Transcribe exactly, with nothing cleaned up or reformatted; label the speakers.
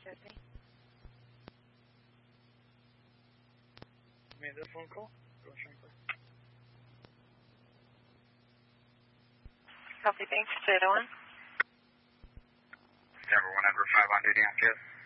Speaker 1: Tiffany.
Speaker 2: You made this phone call? Go Shankly.
Speaker 1: Copy, thanks. Data one.
Speaker 3: Denver one Edward five on duty on Kit.